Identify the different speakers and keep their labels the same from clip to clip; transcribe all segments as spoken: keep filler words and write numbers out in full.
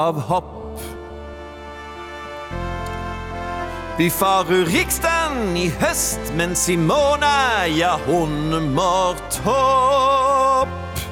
Speaker 1: av hopp. Vi far ur riksdagen i höst, men Simona, ja hon mår topp.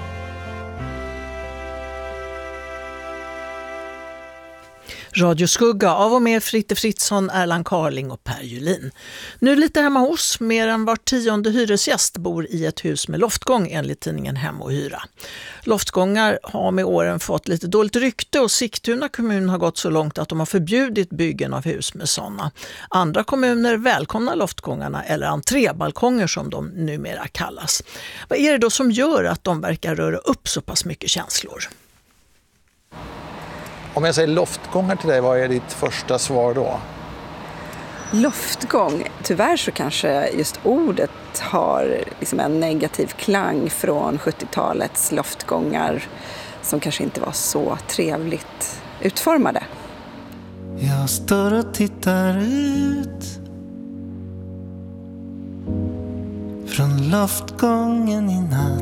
Speaker 2: Radio Skugga av och med Fritte Fritzson, Erland Carling och Per Julin. Nu lite hemma hos. Mer än var tionde hyresgäst bor i ett hus med loftgång enligt tidningen Hem och Hyra. Loftgångar har med åren fått lite dåligt rykte och Sigtuna kommun har gått så långt att de har förbjudit byggen av hus med sådana. Andra kommuner välkomnar loftgångarna eller entrébalkonger som de numera kallas. Vad är det då som gör att de verkar röra upp så pass mycket känslor?
Speaker 3: Om jag säger loftgångar till dig, vad är ditt första svar då?
Speaker 4: Loftgång, tyvärr så kanske just ordet har liksom en negativ klang från sjuttiotalets loftgångar som kanske inte var så trevligt utformade.
Speaker 5: Jag står och tittar ut från loftgången i natt.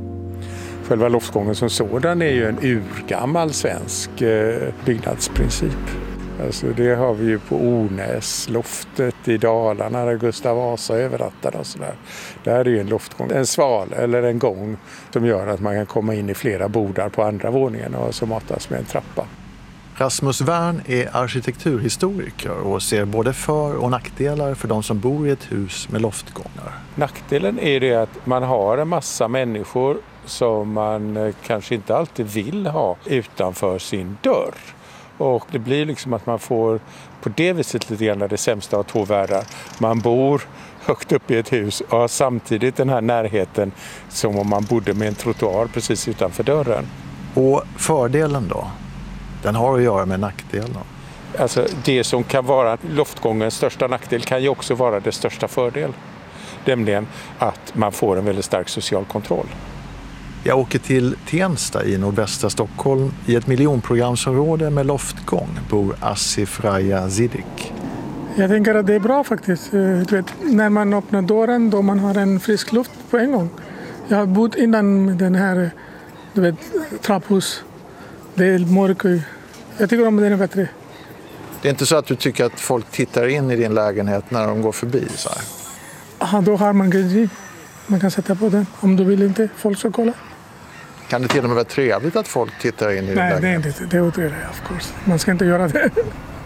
Speaker 6: Själva loftgången som sådan är ju en urgammal svensk eh, byggnadsprincip. Alltså det har vi ju på Ornäsloftet i Dalarna där Gustav Vasa övernattade och sådär. Där är ju en loftgång, en sval eller en gång som gör att man kan komma in i flera bodar på andra våningen och så matas med en trappa.
Speaker 3: Rasmus Wern är arkitekturhistoriker och ser både för- och nackdelar för de som bor i ett hus med loftgångar.
Speaker 6: Nackdelen är det att man har en massa människor som man kanske inte alltid vill ha utanför sin dörr. Och det blir liksom att man får på det viset lite grann det sämsta av två världar. Man bor högt upp i ett hus och har samtidigt den här närheten som om man bodde med en trottoar precis utanför dörren.
Speaker 3: Och fördelen då? Den har att göra med nackdelen.
Speaker 6: Alltså det som kan vara loftgångens största nackdel kan ju också vara det största fördel. Nämligen att man får en väldigt stark social kontroll.
Speaker 3: Jag åker till Tensta i nordvästra Stockholm. I ett miljonprogramsområde med loftgång bor Asif Raya Zidik.
Speaker 7: Jag tänker att det är bra faktiskt. Du vet, när man öppnar dörren då man har en frisk luft på en gång. Jag har bott innan den här du vet, trapphus. Det är mörkt. Jag tycker om den är bättre.
Speaker 3: Det är inte så att du tycker att folk tittar in i din lägenhet när de går förbi så här?
Speaker 7: Aha, då har man grej. Man kan sätta på den om du vill inte. Folk ska kolla.
Speaker 3: Kan det till och med vara trevligt att folk tittar in i din
Speaker 7: Nej,
Speaker 3: lägenhet?
Speaker 7: Nej, det är inte. Det är otrevligt, of course. Man ska inte göra det.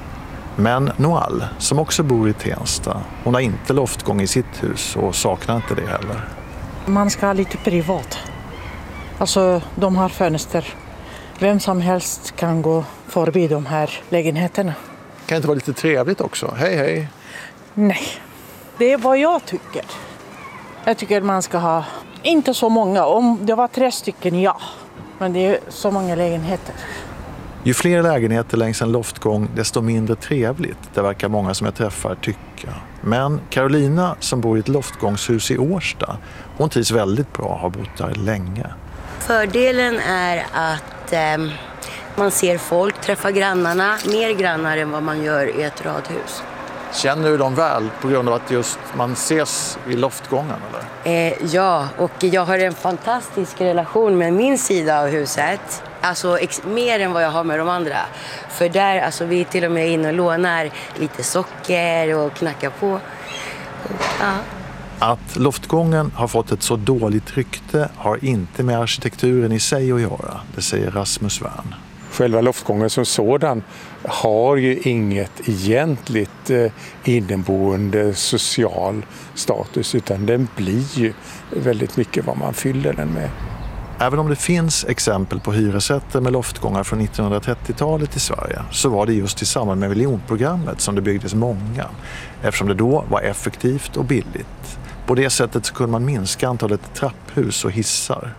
Speaker 3: Men Noal, som också bor i Tensta, hon har inte loftgång i sitt hus och saknar inte det heller.
Speaker 8: Man ska ha lite privat. Alltså, de har fönster. Vem som helst kan gå förbi de här lägenheterna.
Speaker 3: Kan det inte vara lite trevligt också? Hej, hej.
Speaker 8: Nej, det är vad jag tycker. Jag tycker man ska ha, inte så många. Om det var tre stycken, ja. Men det är så många lägenheter.
Speaker 3: Ju fler lägenheter längs en loftgång, desto mindre trevligt. Det verkar många som jag träffar tycka. Men Carolina, som bor i ett loftgångshus i Årsta, hon trivs väldigt bra, har bott där länge.
Speaker 9: Fördelen är att eh, man ser folk, träffa grannarna, mer grannar än vad man gör i ett radhus.
Speaker 3: Känner du dem väl på grund av att just man ses i loftgången? Eller?
Speaker 9: Eh, ja, och jag har en fantastisk relation med min sida av huset. Alltså ex- mer än vad jag har med de andra. För där, alltså vi är till och med inne och lånar lite socker och knackar på. Och, ja.
Speaker 3: Att loftgången har fått ett så dåligt rykte har inte med arkitekturen i sig att göra, det säger Rasmus Wern.
Speaker 6: Själva loftgången som sådan har ju inget egentligt eh, inneboende social status, utan den blir ju väldigt mycket vad man fyller den med.
Speaker 3: Även om det finns exempel på hyresrätter med loftgångar från nittonhundratrettiotalet i Sverige så var det just i samband med miljonprogrammet som det byggdes många, eftersom det då var effektivt och billigt. På det sättet så kunde man minska antalet trapphus och hissar.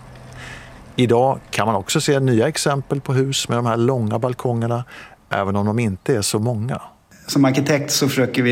Speaker 3: Idag kan man också se nya exempel på hus med de här långa balkongerna, även om de inte är så många.
Speaker 10: Som arkitekt så försöker vi